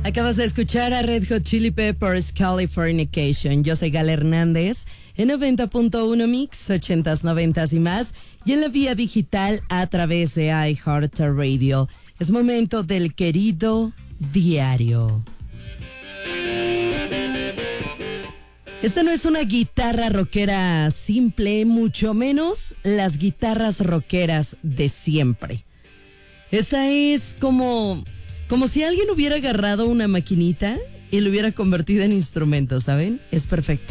Acabas de escuchar a Red Hot Chili Peppers, Californication. Yo soy Gal Hernández en 90.1 Mix, 80s, 90s y más. Y en la vía digital a través de iHeartRadio. Es momento del querido diario. Esta no es una guitarra rockera simple, mucho menos las guitarras rockeras de siempre. Esta es como si alguien hubiera agarrado una maquinita y lo hubiera convertido en instrumento, ¿saben? Es perfecta.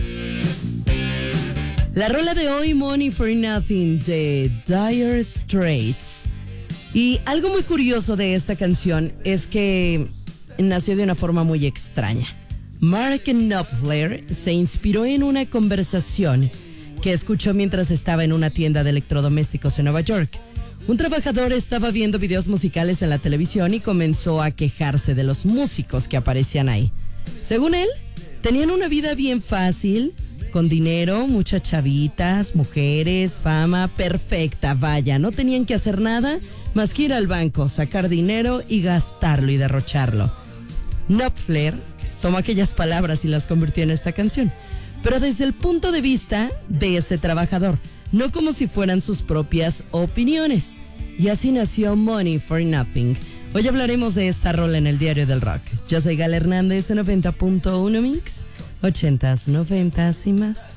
La rola de hoy, Money for Nothing, de Dire Straits. Y algo muy curioso de esta canción es que nació de una forma muy extraña. Mark Knopfler se inspiró en una conversación que escuchó mientras estaba en una tienda de electrodomésticos en Nueva York. Un trabajador estaba viendo videos musicales en la televisión y comenzó a quejarse de los músicos que aparecían ahí. Según él, tenían una vida bien fácil, con dinero, muchas chavitas, mujeres, fama, perfecta, vaya, no tenían que hacer nada más que ir al banco, sacar dinero y gastarlo y derrocharlo. Knopfler tomó aquellas palabras y las convirtió en esta canción, pero desde el punto de vista de ese trabajador, no como si fueran sus propias opiniones. Y así nació Money for Nothing. Hoy hablaremos de esta rola en el Diario del Rock. Yo soy Gal Hernández en 90.1 Mix, 80s, 90s y más.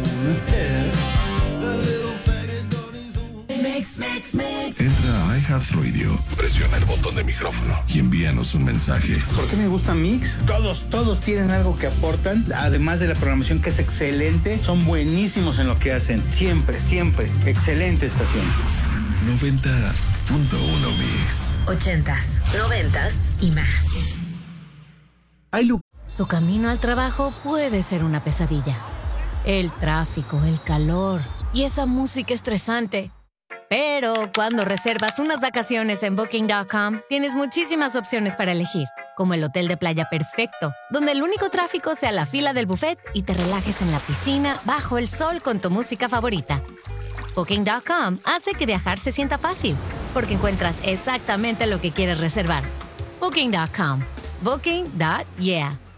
Entra a iHeartRadio, presiona el botón de micrófono y envíanos un mensaje. ¿Por qué me gusta Mix? Todos tienen algo que aportan, además de la programación que es excelente, son buenísimos en lo que hacen, siempre, excelente estación. 90.1 Mix. 80s, 90s y más. Tu camino al trabajo puede ser una pesadilla. El tráfico, el calor y esa música estresante. Pero cuando reservas unas vacaciones en Booking.com, tienes muchísimas opciones para elegir, como el hotel de playa perfecto, donde el único tráfico sea la fila del buffet y te relajes en la piscina bajo el sol con tu música favorita. Booking.com hace que viajar se sienta fácil, porque encuentras exactamente lo que quieres reservar. Booking.com. Booking.yeah.